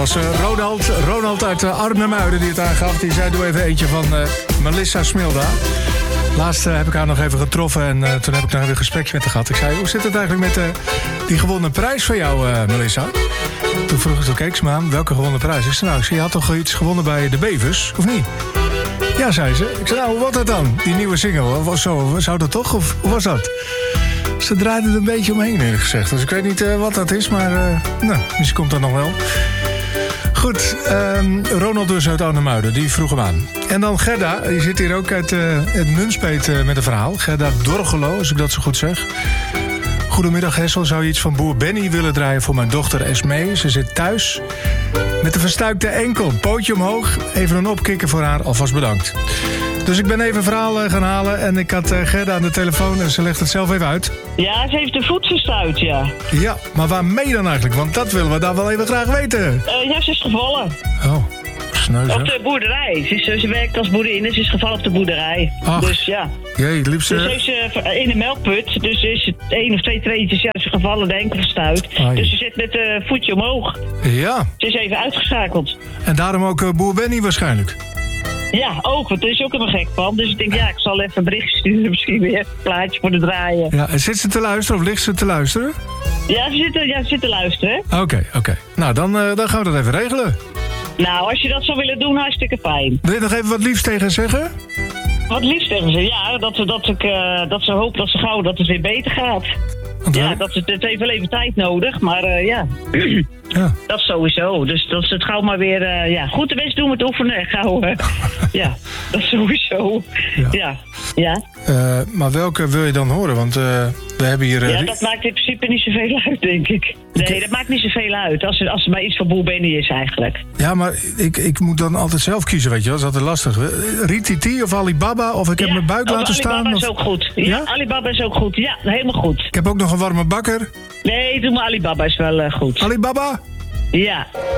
was Ronald uit Arnhem-Muiden die het aangaf. Die zei, doe even eentje van Melissa Smilda. Laatst heb ik haar nog even getroffen en toen heb ik nog even een gesprekje met haar gehad. Ik zei, hoe zit het eigenlijk met die gewonnen prijs van jou, Melissa? Toen keek ze me aan, welke gewonnen prijs? Ik zei, je had toch iets gewonnen bij de Bevers, of niet? Ja, zei ze. Ik zei, hoe was dat dan? Die nieuwe single, zou dat toch? Of hoe was dat? Ze draaide er een beetje omheen, eerlijk gezegd. Dus ik weet niet wat dat is, maar misschien komt dat nog wel. Goed, Ronald dus uit Arnhem-Muiden, die vroeg hem aan. En dan Gerda, die zit hier ook uit het Nunspeet met een verhaal. Gerda Dorgelo, als ik dat zo goed zeg. Goedemiddag Hessel, zou je iets van boer Benny willen draaien voor mijn dochter Esmee? Ze zit thuis met een verstuikte enkel, pootje omhoog. Even een opkikken voor haar, alvast bedankt. Dus ik ben even een verhaal gaan halen en ik had Gerda aan de telefoon en ze legt het zelf even uit. Ja, ze heeft de voet verstuikt, ja. Ja, maar waarmee dan eigenlijk? Want dat willen we daar wel even graag weten. Ja, ze is gevallen. Oh, sneu zeg. Op de boerderij. Ze werkt als boerin en ze is gevallen op de boerderij. Ach, dus ja. Jee, liefst. Dus heeft ze in de melkput. Dus is het 1 of 2 treetjes. Ja, ze gevallen, de enkel verstuikt. Dus ze zit met het voetje omhoog. Ja. Ze is even uitgeschakeld. En daarom ook boer Benny waarschijnlijk. Ja, ook. Want er is ook helemaal gek van. Dus ik denk, ik zal even een bericht sturen. Misschien weer een plaatje voor de draaien. Ja, en zit ze te luisteren of ligt ze te luisteren? Ja, ze zit te luisteren. Oké. Nou, dan gaan we dat even regelen. Nou, als je dat zou willen doen, hartstikke fijn. Wil je nog even wat liefs tegen zeggen? Wat liefst tegen ze? Ja, dat ze hopen dat ze gauw dat het weer beter gaat. Ja, het heeft wel even tijd nodig, maar ja. Dat sowieso. Dus dat ze het gauw maar weer goed de best doen met oefenen. Gauw. Ja, dat sowieso. Ja. Maar welke wil je dan horen? Want we hebben hier... ja, dat maakt in principe niet zoveel uit, denk ik. Nee, dat maakt niet zoveel uit. Als er maar iets van boer Benny is eigenlijk. Ja, maar ik moet dan altijd zelf kiezen, weet je wel. Dat is altijd lastig. Rititi of Alibaba of ik heb mijn buik laten staan. Alibaba is ook goed. Ja, Alibaba is ook goed. Ja, helemaal goed. Ik heb ook nog een warme bakker. Nee, doe maar Alibaba is wel goed. Alibaba? Ja.